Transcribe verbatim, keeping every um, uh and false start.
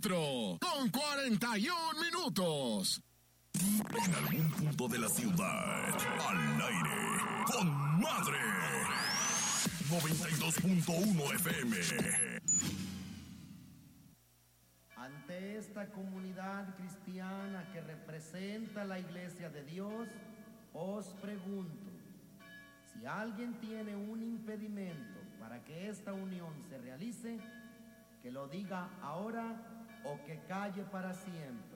cuatro, con cuarenta y un minutos. En algún punto de la ciudad, al aire, con madre. noventa y dos punto uno F M. Ante esta comunidad cristiana que representa la Iglesia de Dios, os pregunto, si alguien tiene un impedimento para que esta unión se realice, que lo diga ahora o que calle para siempre.